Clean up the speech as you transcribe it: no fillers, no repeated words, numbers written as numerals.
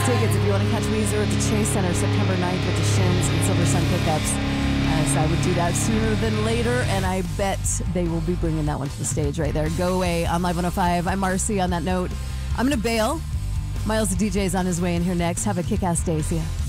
tickets if you want to catch Weezer at the Chase Center September 9th with the Shins and Silver Sun Pickups. As I would do that sooner than later, and I bet they will be bringing that one to the stage right there. Go Away on Live 105. I'm Marcy on that note. I'm going to bail. Miles the DJ is on his way in here next. Have a kick-ass day. See ya.